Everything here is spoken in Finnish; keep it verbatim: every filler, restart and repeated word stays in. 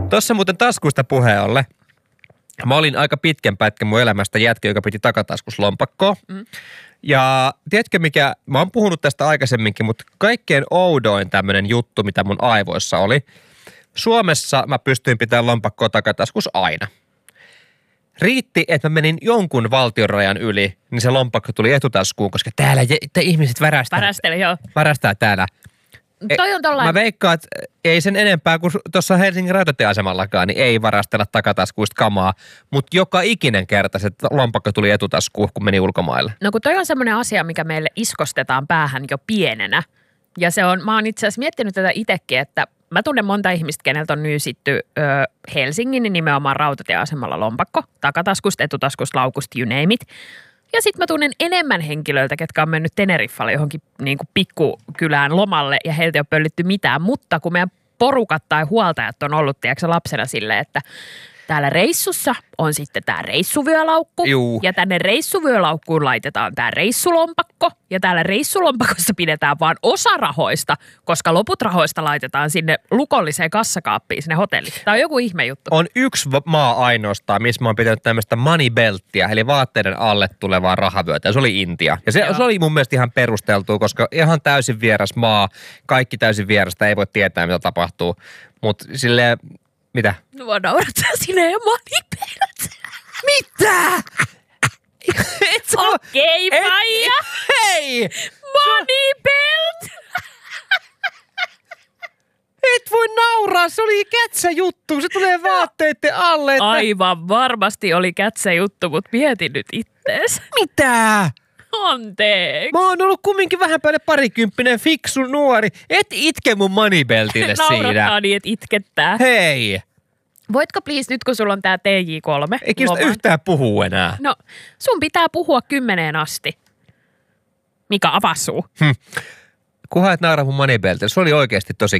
Tuossa muuten taskuista puheen ollen. Mä olin aika pitkän pätkän mun elämästä jätkä, joka piti takataskuslompakkoa. Mm. Ja tiedätkö mikä, mä oon puhunut tästä aikaisemminkin, mutta kaikkein oudoin tämmönen juttu, mitä mun aivoissa oli. Suomessa mä pystyin pitämään lompakkoa takataskus aina. Riitti, että mä menin jonkun valtionrajan yli, niin se lompakko tuli etutaskuun, koska täällä te ihmiset värästää. Värästeli, joo. Värästää täällä. Toi on tollain... Mä veikkaan, että ei sen enempää kuin tuossa Helsingin rautatieasemallakaan, niin ei varastella takataskuista kamaa. Mutta joka ikinen kerta se lompakko tuli etutaskuun, kun meni ulkomaille. No kun toi on semmoinen asia, mikä meille iskostetaan päähän jo pienenä. Ja se on, mä oon itse asiassa miettinyt tätä itsekin, että mä tunnen monta ihmistä, keneltä on nyysitty ö, Helsingin niin nimenomaan rautatieasemalla lompakko. Takataskusta, etutaskusta, laukusta, you name it. Ja sitten mä tunnen enemmän henkilöiltä, ketkä on mennyt Teneriffalle johonkin niin kuin pikkukylään lomalle ja heiltä ei ole pöllitty mitään. Mutta kun meidän porukat tai huoltajat on ollut, tiedätkö, lapsena silleen, että täällä reissussa on sitten tämä reissuvyölaukku. Juu. Ja tänne reissuvyölaukkuun laitetaan tämä reissulompakko. Ja täällä reissulompakossa pidetään vaan osa rahoista, koska loput rahoista laitetaan sinne lukolliseen kassakaappiin sinne hotelliin. Tämä on joku ihme juttu. On yksi maa ainoastaan, missä mä oon pitänyt tämmöistä money belttiä, eli vaatteiden alle tulevaa rahavyötä. Ja se oli Intia. Ja se, se oli mun mielestä ihan perusteltua, koska ihan täysin vieras maa, kaikki täysin vierasta, ei voi tietää mitä tapahtuu. Mutta silleen... Mitä? No vaan naurattaa sinne ja manipelt. Mitä? Okei, okay, Faija. Hei! Manipelt! Et voi nauraa, se oli kätsä juttu. Se tulee vaatteiden alle. Että... Aivan varmasti oli kätsä juttu, mutta mietin nyt ittees. Mitä? Anteeksi. Mä oon ollut kumminkin vähän päälle parikymppinen fiksu nuori. Et itke mun monibeltille siinä. Naurattaa niin, että itkettää. Hei! Voitko please nyt, kun sulla on tää T J kolme? Ei kiinnosta yhtään puhua enää. No, sun pitää puhua kymmeneen asti. Mika, avaa suu. Hm. Kunhan et naura mun monibeltille. Se oli oikeasti tosi